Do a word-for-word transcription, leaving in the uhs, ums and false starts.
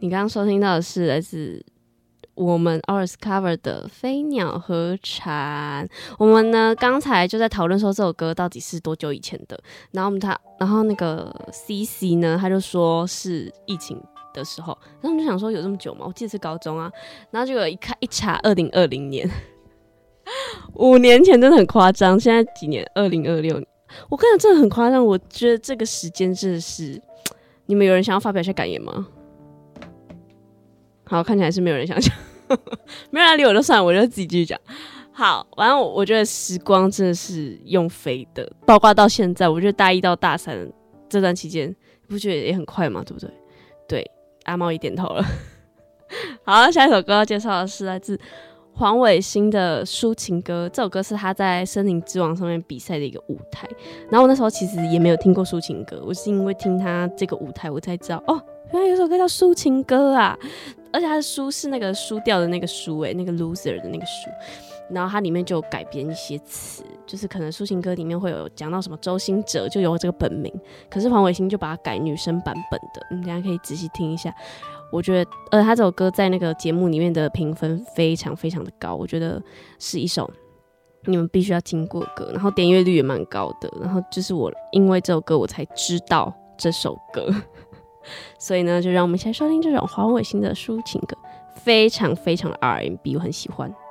你刚刚收听到的是来自我们 Ours Cover 的飞鸟和蝉。我们呢刚才就在讨论说这首歌到底是多久以前的，然后我们他然后那个 C C 呢他就说是疫情的时候，然后我们就想说有这么久吗？我记得是高中啊，然后结果一看一查二零二零年，五年前真的很夸张。现在几年？二零二六年。我跟你讲真的很夸张，我觉得这个时间真的是，你们有人想要发表一下感言吗？好，看起来是没有人想讲，没有人理我就算了，我就自己继续讲。好，反正 我, 我觉得时光真的是用飞的，包括到现在，我觉得大一到大三这段期间，你不觉得也很快吗？对不对？对，阿猫也点头了。好，下一首歌要介绍的是来自黄伟星的抒情歌，这首歌是他在森林之王上面比赛的一个舞台。然后我那时候其实也没有听过抒情歌，我是因为听他这个舞台我才知道，哦，原来有首歌叫抒情歌啊！而且他的输是那个输掉的那个输，哎，那个 loser 的那个输。然后它里面就有改编一些词，就是可能抒情歌里面会有讲到什么周兴哲就有这个本名，可是黄伟星就把它改女生版本的，你等一下可以仔细听一下。我觉得，呃，他这首歌在那个节目里面的评分非常非常的高，我觉得是一首你们必须要听过的歌，然后点阅率也蛮高的。然后就是我因为这首歌我才知道这首歌，所以呢，就让我们一起来收听这种黄伟星的抒情歌，非常非常的 R and B， 我很喜欢。